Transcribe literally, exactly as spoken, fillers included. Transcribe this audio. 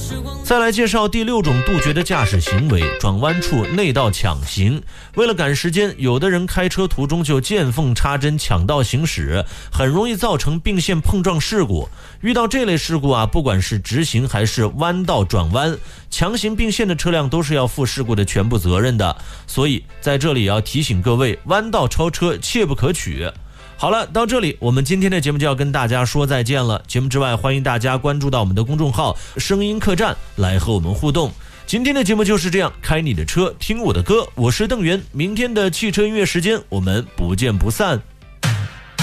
再来介绍第六种杜绝的驾驶行为，转弯处内道抢行。为了赶时间，有的人开车途中就见缝插针抢道行驶，很容易造成并线碰撞事故。遇到这类事故啊，不管是直行还是弯道转弯，强行并线的车辆都是要负事故的全部责任的。所以在这里要提醒各位，弯道超车切不可取。好了，到这里我们今天的节目就要跟大家说再见了。节目之外，欢迎大家关注到我们的公众号声音客栈来和我们互动。今天的节目就是这样，开你的车听我的歌，我是邓源。明天的汽车音乐时间我们不见不散。